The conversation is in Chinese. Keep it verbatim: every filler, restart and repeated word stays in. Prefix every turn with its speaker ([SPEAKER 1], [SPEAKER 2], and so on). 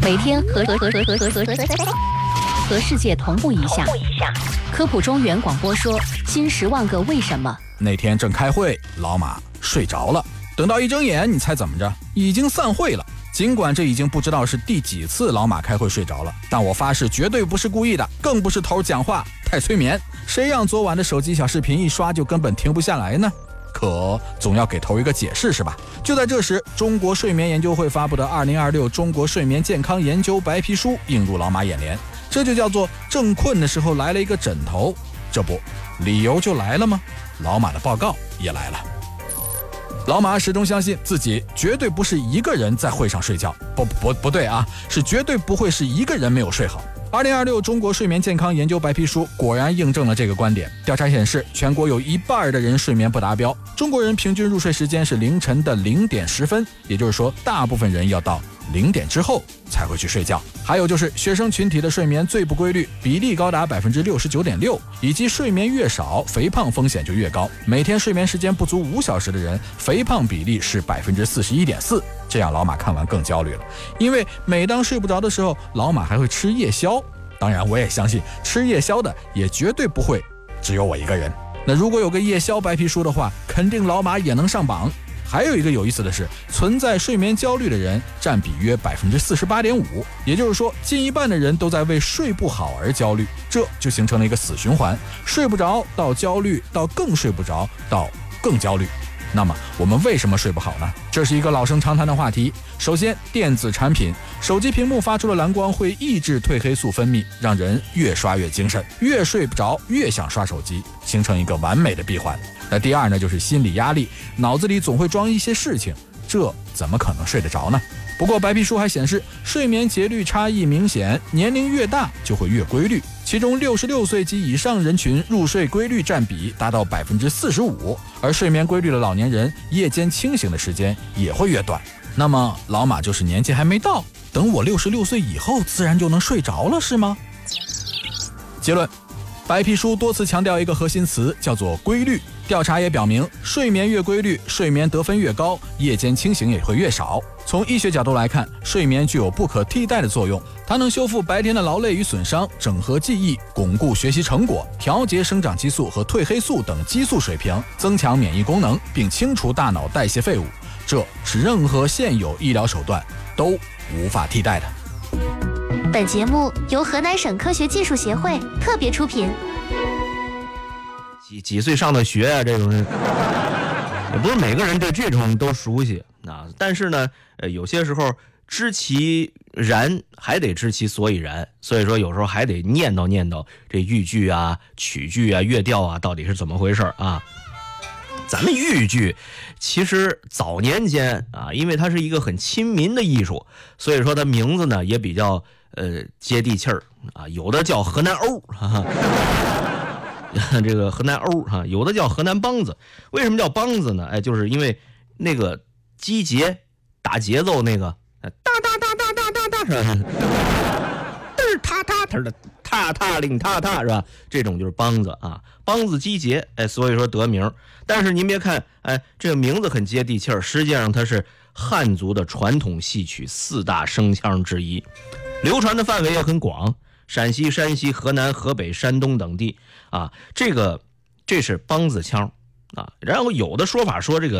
[SPEAKER 1] 每天和和和和和和和和和世界同步一下。科普中原广播说：新十万个为什么。
[SPEAKER 2] 那天正开会，老马睡着了，等到一睁眼，你猜怎么着？已经散会了。尽管这已经不知道是第几次老马开会睡着了，但我发誓绝对不是故意的，更不是头讲话太催眠。谁让昨晚的手机小视频一刷就根本停不下来呢？可总要给头一个解释是吧？就在这时，中国睡眠研究会发布的《二零二六中国睡眠健康研究白皮书》映入老马眼帘，这就叫做正困的时候来了一个枕头。这不，理由就来了吗？老马的报告也来了。老马始终相信自己绝对不是一个人在会上睡觉，不不不对啊，是绝对不会是一个人没有睡好。二零二六中国睡眠健康研究白皮书果然印证了这个观点。调查显示，全国有一半的人睡眠不达标，中国人平均入睡时间是凌晨的零点十分，也就是说，大部分人要到零点之后才会去睡觉。还有就是学生群体的睡眠最不规律，比例高达百分之六十九点六，以及睡眠越少，肥胖风险就越高。每天睡眠时间不足五小时的人，肥胖比例是百分之四十一点四。这样老马看完更焦虑了，因为每当睡不着的时候，老马还会吃夜宵。当然，我也相信吃夜宵的也绝对不会只有我一个人。那如果有个夜宵白皮书的话，肯定老马也能上榜。还有一个有意思的是，存在睡眠焦虑的人占比约百分之四十八点五，也就是说，近一半的人都在为睡不好而焦虑，这就形成了一个死循环：睡不着到焦虑，到更睡不着，到更焦虑。那么我们为什么睡不好呢？这是一个老生常谈的话题。首先，电子产品，手机屏幕发出的蓝光会抑制褪黑素分泌，让人越刷越精神，越睡不着越想刷手机，形成一个完美的闭环。那第二呢，就是心理压力，脑子里总会装一些事情，这怎么可能睡得着呢？不过白皮书还显示，睡眠节律差异明显，年龄越大就会越规律，其中六十六岁及以上人群入睡规律占比达到百分之四十五，而睡眠规律的老年人夜间清醒的时间也会越短。那么老马就是年纪还没到，等我六十六岁以后自然就能睡着了是吗？结论，白皮书多次强调一个核心词，叫做规律。调查也表明，睡眠越规律，睡眠得分越高，夜间清醒也会越少。从医学角度来看，睡眠具有不可替代的作用，它能修复白天的劳累与损伤，整合记忆，巩固学习成果，调节生长激素和褪黑素等激素水平，增强免疫功能，并清除大脑代谢废物。这是任何现有医疗手段都无法替代的。
[SPEAKER 3] 本节目由河南省科学技术协会特别出品。
[SPEAKER 4] 几几岁上的学啊，这种也不是每个人对这种都熟悉啊。但是呢，呃，有些时候知其然还得知其所以然，所以说有时候还得念叨念叨这豫剧啊、曲剧啊、乐调啊到底是怎么回事啊。咱们豫剧其实早年间啊，因为它是一个很亲民的艺术，所以说它名字呢也比较呃接地气儿啊，有的叫河南欧哈哈。这个河南欧哈，有的叫河南梆子。为什么叫梆子呢？哎，就是因为那个击节打节奏那个哒哒哒哒哒哒哒是吧？嘚踏踏踏的踏踏令踏踏是吧？这种就是梆子啊，梆子击节，哎，所以说得名。但是您别看，哎，这个名字很接地气儿，实际上它是汉族的传统戏曲四大声腔之一，流传的范围也很广。陕西、山西、河南、河北、山东等地啊，这个这是梆子腔啊。然后有的说法说这个